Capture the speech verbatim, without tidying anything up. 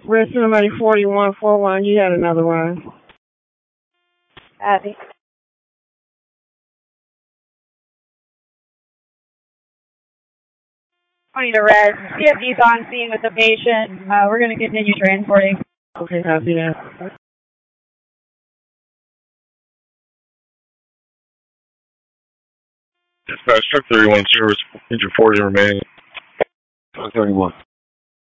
Rescue somebody forty-one forty-one. You had another run. Abby. twenty to res. C F D's on scene with the patient. Uh, we're going to continue transporting. Okay, copy that. Dispatch truck thirty-one service, injured forty remaining. thirty-one.